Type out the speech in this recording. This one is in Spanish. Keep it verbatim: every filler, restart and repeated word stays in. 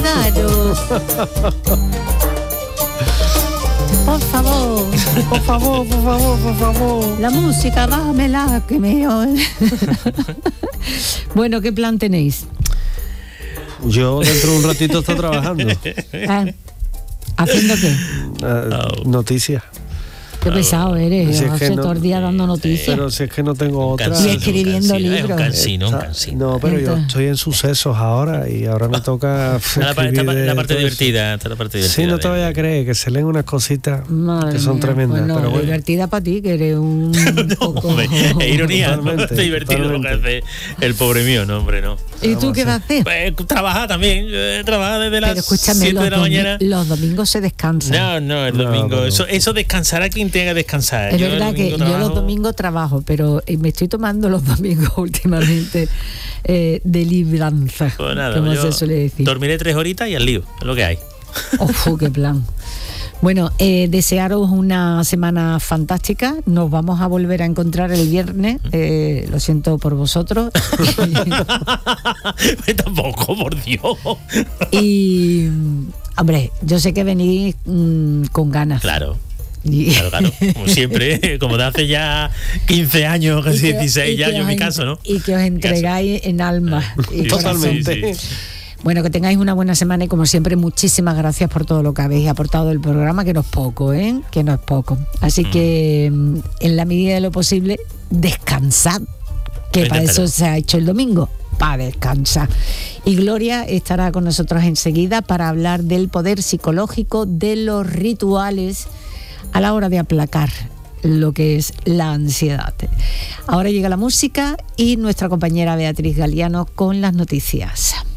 Claro. Por favor, por favor, por favor, por favor. La música, dámela, que me oye. Bueno, ¿qué plan tenéis? Yo dentro de un ratito estoy trabajando. Ah, ¿haciendo qué? Uh, noticias. Qué pesado eres, si es hace no, todo el día dando noticias. Pero si es que no tengo otra. Y escribiendo un libros. Un cansino, un cansino. No, pero yo estoy en sucesos ahora y ahora me toca la, esta, de, la parte divertida, esta la parte divertida. Sí, no te vayas a creer que se leen unas cositas Madre que son mía, tremendas. Pues no, pero bueno. Divertida para ti, que eres un no, poco... hombre, es ironía, totalmente, no, divertido totalmente. Lo que hace el pobre mío, no, hombre, no. ¿Y tú qué vas a hacer? Pues, trabajar también, trabajar desde las siete de la mañana. Los domingos se descansan. No, no, el domingo, no, no. Eso, eso descansará quien tenga que descansar. Es yo verdad que trabajo. Yo los domingos trabajo, pero me estoy tomando los domingos últimamente eh, de libranza, pues nada, como se suele decir. Dormiré tres horitas y al lío, es lo que hay. ¡Uf, qué plan! Bueno, eh, desearos una semana fantástica. Nos vamos a volver a encontrar el viernes. Eh, lo siento por vosotros. Tampoco, por Dios. Y, hombre, yo sé que venís mmm, con ganas. Claro. Claro, claro, como siempre, como de hace ya quince años, casi que, dieciséis años en mi caso, ¿no? Y que os entregáis en alma y totalmente. Sí, sí. Bueno, que tengáis una buena semana y como siempre, muchísimas gracias por todo lo que habéis aportado al programa, que no es poco, ¿eh? Que no es poco. Así mm. que, en la medida de lo posible, descansad, que para eso se ha hecho el domingo, para descansar. Y Gloria estará con nosotros enseguida para hablar del poder psicológico de los rituales a la hora de aplacar lo que es la ansiedad. Ahora llega la música y nuestra compañera Beatriz Galiano con las noticias.